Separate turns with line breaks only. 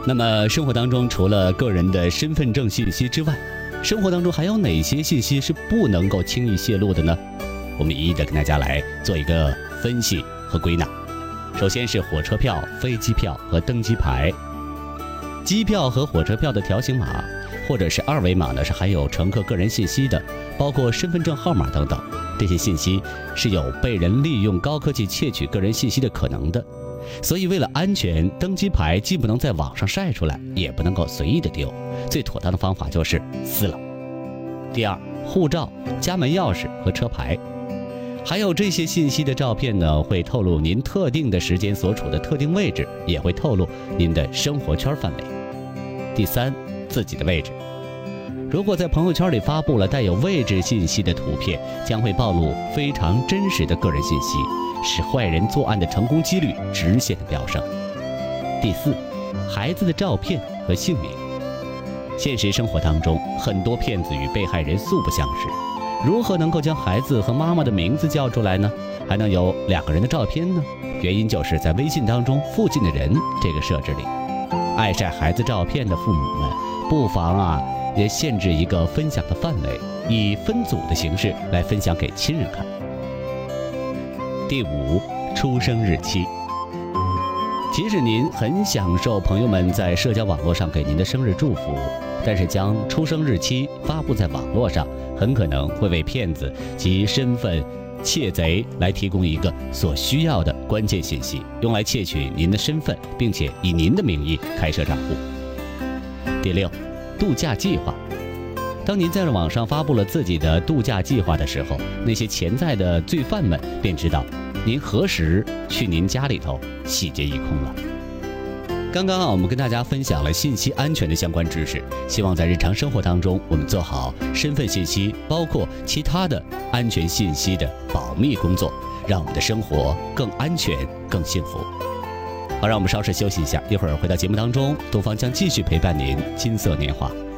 那么生活当中除了个人的身份证信息之外，生活当中还有哪些信息是不能够轻易泄露的呢？我们一一的跟大家来做一个分析和归纳。首先是火车票、飞机票和登机牌。机票和火车票的条形码或者是二维码呢，是含有乘客个人信息的，包括身份证号码等等。这些信息是有被人利用高科技窃取个人信息的可能的。所以为了安全，登机牌既不能在网上晒出来，也不能够随意的丢，最妥当的方法就是撕了。第二，护照、家门钥匙和车牌。还有这些信息的照片呢，会透露您特定的时间所处的特定位置，也会透露您的生活圈范围。第三，自己的位置。如果在朋友圈里发布了带有位置信息的图片，将会暴露非常真实的个人信息，使坏人作案的成功几率直线的飙升。第四，孩子的照片和姓名。现实生活当中，很多骗子与被害人素不相识，如何能够将孩子和妈妈的名字叫出来呢？还能有2个人的照片呢？原因就是在微信当中附近的人这个设置里，爱晒孩子照片的父母们不妨也限制一个分享的范围，以分组的形式来分享给亲人看。第五，出生日期。即使您很享受朋友们在社交网络上给您的生日祝福，但是将出生日期发布在网络上，很可能会为骗子及身份窃贼来提供一个所需要的关键信息，用来窃取您的身份，并且以您的名义开设账户。第六，度假计划。当您在网上发布了自己的度假计划的时候，那些潜在的罪犯们便知道您何时去您家里头洗劫一空了。刚刚我们跟大家分享了信息安全的相关知识，希望在日常生活当中我们做好身份信息包括其他的安全信息的保密工作，让我们的生活更安全更幸福。好，让我们稍事休息一下，一会儿回到节目当中，东方将继续陪伴您金色年华。